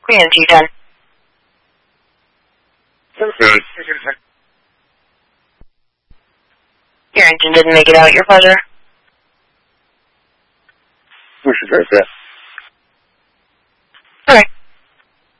Queen of G10. Your engine didn't make it out. Your pleasure. We should drive that.